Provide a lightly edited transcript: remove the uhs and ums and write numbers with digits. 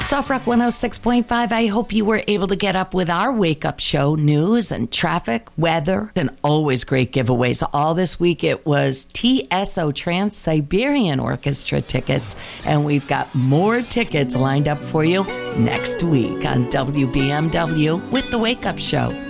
Soft Rock 106.5. I hope you were able to get up with our wake-up show, news and traffic, weather, and always great giveaways. All this week it was TSO, Trans-Siberian Orchestra tickets, and we've got more tickets lined up for you next week on WBMW with the Wake Up Show.